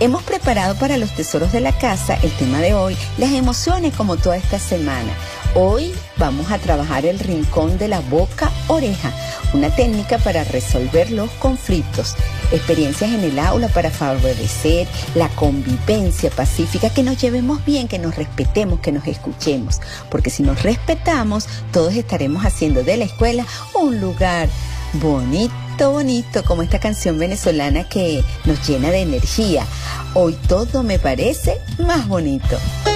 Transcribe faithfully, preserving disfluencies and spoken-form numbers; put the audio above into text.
Hemos preparado para los tesoros de la casa el tema de hoy, las emociones como toda esta semana. Hoy vamos a trabajar el rincón de la boca-oreja, una técnica para resolver los conflictos, experiencias en el aula para favorecer la convivencia pacífica, que nos llevemos bien, que nos respetemos, que nos escuchemos, porque si nos respetamos, todos estaremos haciendo de la escuela un lugar bonito, bonito, como esta canción venezolana que nos llena de energía. Hoy todo me parece más bonito.